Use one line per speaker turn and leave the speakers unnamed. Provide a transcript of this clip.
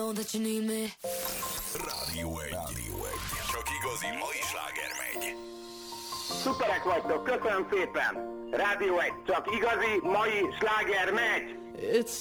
know that you need me.
Rádió 1. Csak igazi mai sláger megy.
Szuperek vagytok, köszönöm szépen! Rádió 1, csak igazi mai sláger megy!
It's